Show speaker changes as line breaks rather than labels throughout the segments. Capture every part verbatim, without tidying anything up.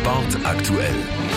Sport aktuell.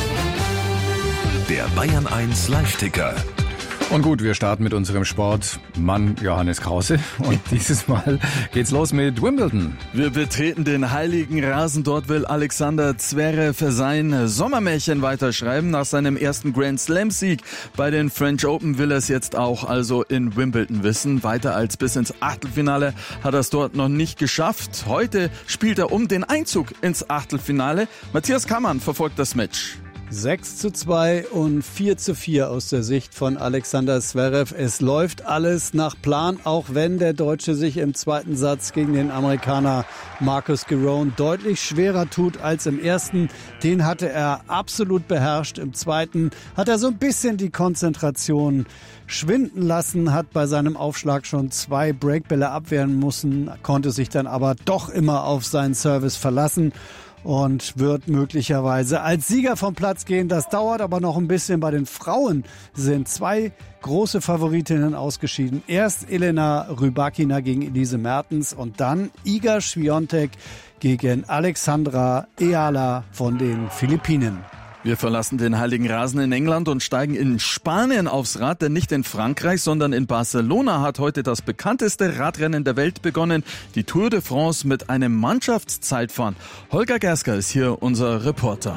Der Bayern eins Live-Ticker.
Und gut, wir starten mit unserem Sportmann Johannes Krause. Und dieses Mal geht's los mit Wimbledon.
Wir betreten den heiligen Rasen. Dort will Alexander Zverev sein Sommermärchen weiterschreiben. Nach seinem ersten Grand Slam-Sieg bei den French Open will er es jetzt auch also in Wimbledon wissen. Weiter als bis ins Achtelfinale hat er es dort noch nicht geschafft. Heute spielt er um den Einzug ins Achtelfinale. Matthias Kammann verfolgt das Match.
sechs zu zwei und vier zu vier aus der Sicht von Alexander Zverev. Es läuft alles nach Plan, auch wenn der Deutsche sich im zweiten Satz gegen den Amerikaner Marcus Giron deutlich schwerer tut als im ersten. Den hatte er absolut beherrscht. Im zweiten hat er so ein bisschen die Konzentration schwinden lassen, hat bei seinem Aufschlag schon zwei Breakbälle abwehren müssen, konnte sich dann aber doch immer auf seinen Service verlassen und wird möglicherweise als Sieger vom Platz gehen. Das dauert aber noch ein bisschen. Bei den Frauen sind zwei große Favoritinnen ausgeschieden. Erst Elena Rybakina gegen Elise Mertens und dann Iga Swiatek gegen Alexandra Eala von den Philippinen.
Wir verlassen den heiligen Rasen in England und steigen in Spanien aufs Rad, denn nicht in Frankreich, sondern in Barcelona hat heute das bekannteste Radrennen der Welt begonnen, die Tour de France mit einem Mannschaftszeitfahren. Holger Gersker ist hier unser Reporter.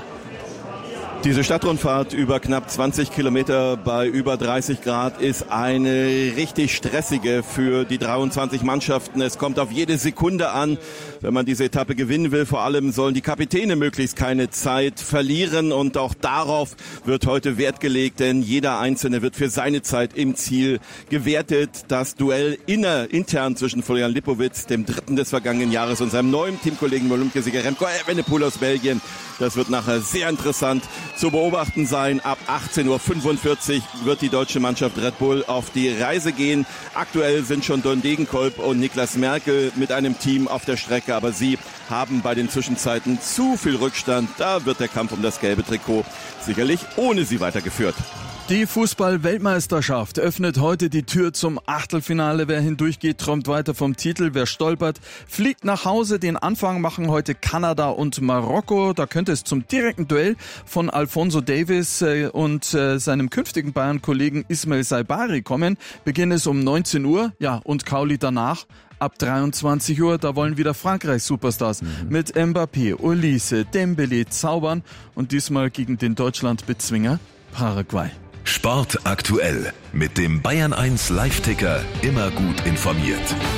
Diese Stadtrundfahrt über knapp zwanzig Kilometer bei über dreißig Grad ist eine richtig stressige für die dreiundzwanzig Mannschaften. Es kommt auf jede Sekunde an, wenn man diese Etappe gewinnen will. Vor allem sollen die Kapitäne möglichst keine Zeit verlieren und auch darauf wird heute Wert gelegt, denn jeder Einzelne wird für seine Zeit im Ziel gewertet. Das Duell inner, intern zwischen Florian Lipowitz, dem Dritten des vergangenen Jahres, und seinem neuen Teamkollegen Olympiasieger Remco Evenepoel aus Belgien, das wird nachher sehr interessant zu beobachten sein. Ab achtzehn Uhr fünfundvierzig wird die deutsche Mannschaft Red Bull auf die Reise gehen. Aktuell sind schon Don Degenkolb und Niklas Merkel mit einem Team auf der Strecke, aber sie haben bei den Zwischenzeiten zu viel Rückstand. Da wird der Kampf um das gelbe Trikot sicherlich ohne sie weitergeführt.
Die Fußball-Weltmeisterschaft öffnet heute die Tür zum Achtelfinale. Wer hindurchgeht, träumt weiter vom Titel. Wer stolpert, fliegt nach Hause. Den Anfang machen heute Kanada und Marokko. Da könnte es zum direkten Duell von Alphonso Davies und seinem künftigen Bayern-Kollegen Ismail Saibari kommen. Beginn ist um neunzehn Uhr. Ja, und Kauli danach. Ab dreiundzwanzig Uhr, da wollen wieder Frankreich-Superstars mhm. mit Mbappé, Olise, Dembélé zaubern und diesmal gegen den Deutschland-Bezwinger Paraguay.
Sport aktuell mit dem Bayern eins Live-Ticker, immer gut informiert.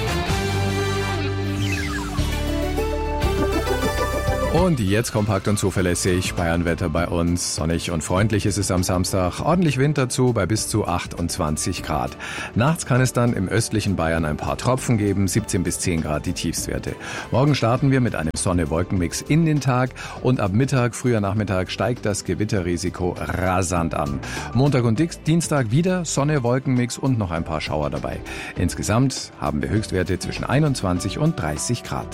Und jetzt kompakt und zuverlässig Bayernwetter bei uns. Sonnig und freundlich ist es am Samstag. Ordentlich Wind dazu bei bis zu achtundzwanzig Grad. Nachts kann es dann im östlichen Bayern ein paar Tropfen geben. siebzehn bis zehn Grad die Tiefstwerte. Morgen starten wir mit einem Sonne-Wolken-Mix in den Tag. Und ab Mittag, früher Nachmittag steigt das Gewitterrisiko rasant an. Montag und Dienstag wieder Sonne-Wolken-Mix und noch ein paar Schauer dabei. Insgesamt haben wir Höchstwerte zwischen einundzwanzig und dreißig Grad.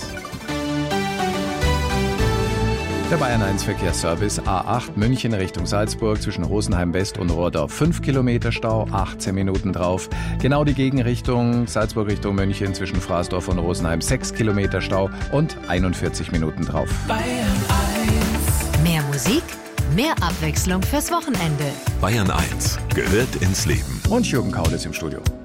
Der Bayern eins Verkehrsservice A acht München Richtung Salzburg zwischen Rosenheim West und Rohrdorf fünf Kilometer Stau, achtzehn Minuten drauf. Genau die Gegenrichtung Salzburg Richtung München zwischen Fraßdorf und Rosenheim sechs Kilometer Stau und einundvierzig Minuten drauf.
Bayern eins. Mehr Musik, mehr Abwechslung fürs Wochenende.
Bayern eins gehört ins Leben.
Und Jürgen Kaul ist im Studio.